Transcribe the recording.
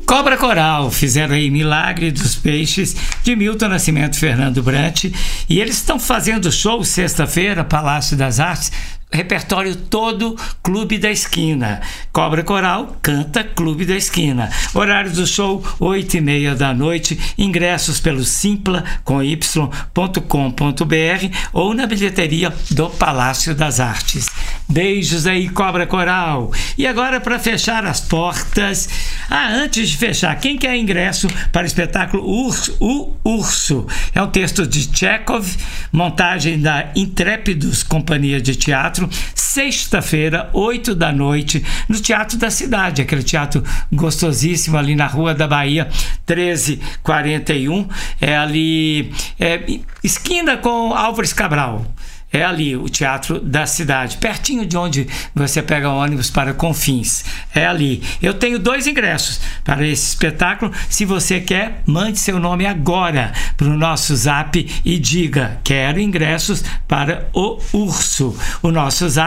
Cobra Coral fizeram aí Milagre dos Peixes, de Milton Nascimento e Fernando Brant, e eles estão fazendo show sexta-feira, Palácio das Artes, repertório todo Clube da Esquina. Cobra Coral canta Clube da Esquina. Horário do show 8h30 da noite. Ingressos pelo simpla.com.br ou na bilheteria do Palácio das Artes. Beijos aí, Cobra Coral. E agora, para fechar as portas, antes de fechar, quem quer ingresso para o espetáculo O Urso? É um texto de Tchekov, montagem da Intrépidos Companhia de Teatro, sexta-feira, 8 da noite, no Teatro da Cidade, aquele teatro gostosíssimo ali na Rua da Bahia, 1341, esquina com Álvares Cabral. É ali o Teatro da Cidade, pertinho de onde você pega ônibus para Confins. É ali. Eu tenho 2 ingressos para esse espetáculo. Se você quer, mande seu nome agora para o nosso zap e diga: quero ingressos para O Urso. O nosso zap